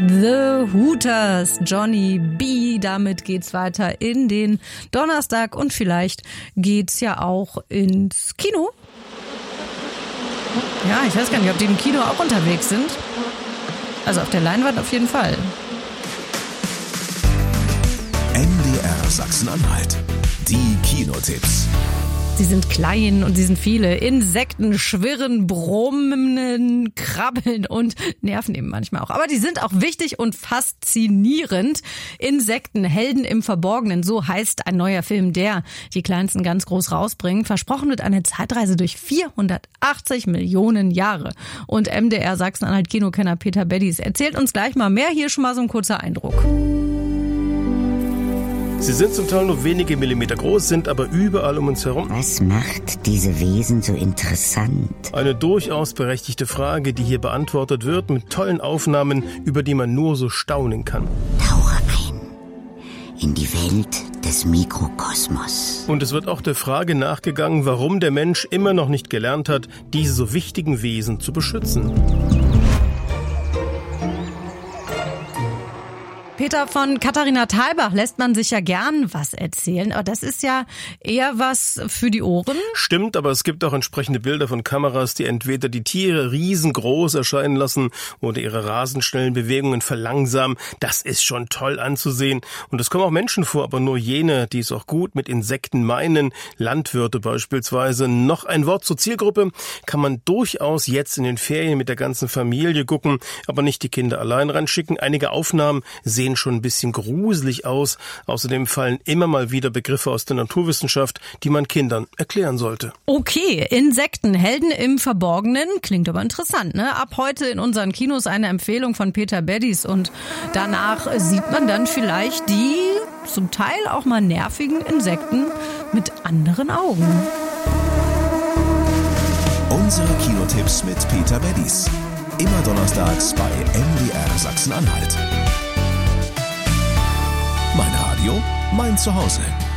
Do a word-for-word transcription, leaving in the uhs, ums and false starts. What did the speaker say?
The Hooters, Johnny B. Damit geht's weiter in den Donnerstag und vielleicht geht's ja auch ins Kino. Ja, ich weiß gar nicht, ob die im Kino auch unterwegs sind. Also auf der Leinwand auf jeden Fall. M D R Sachsen-Anhalt. Die Kinotipps. Sie sind klein und sie sind viele. Insekten schwirren, brummen, krabbeln und nerven eben manchmal auch. Aber die sind auch wichtig und faszinierend. Insekten, Helden im Verborgenen, so heißt ein neuer Film, der die Kleinsten ganz groß rausbringt. Versprochen wird eine Zeitreise durch vierhundertachtzig Millionen Jahre. Und M D R Sachsen-Anhalt Kinokenner Peter Beddies erzählt uns gleich mal mehr. Hier schon mal so ein kurzer Eindruck. Sie sind zum Teil nur wenige Millimeter groß, sind aber überall um uns herum. Was macht diese Wesen so interessant? Eine durchaus berechtigte Frage, die hier beantwortet wird mit tollen Aufnahmen, über die man nur so staunen kann. Tauche ein in die Welt des Mikrokosmos. Und es wird auch der Frage nachgegangen, warum der Mensch immer noch nicht gelernt hat, diese so wichtigen Wesen zu beschützen. Peter, von Katharina Thalbach lässt man sich ja gern was erzählen, aber das ist ja eher was für die Ohren. Stimmt, aber es gibt auch entsprechende Bilder von Kameras, die entweder die Tiere riesengroß erscheinen lassen oder ihre rasend schnellen Bewegungen verlangsamen. Das ist schon toll anzusehen. Und es kommen auch Menschen vor, aber nur jene, die es auch gut mit Insekten meinen, Landwirte beispielsweise. Noch ein Wort zur Zielgruppe: kann man durchaus jetzt in den Ferien mit der ganzen Familie gucken, aber nicht die Kinder allein ranschicken. Einige Aufnahmen sehen schon ein bisschen gruselig aus. Außerdem fallen immer mal wieder Begriffe aus der Naturwissenschaft, die man Kindern erklären sollte. Okay, Insekten, Helden im Verborgenen. Klingt aber interessant, ne? Ab heute in unseren Kinos eine Empfehlung von Peter Beddies und danach sieht man dann vielleicht die zum Teil auch mal nervigen Insekten mit anderen Augen. Unsere Kinotipps mit Peter Beddies. Immer donnerstags bei M D R Sachsen-Anhalt. Mein Radio, mein Zuhause.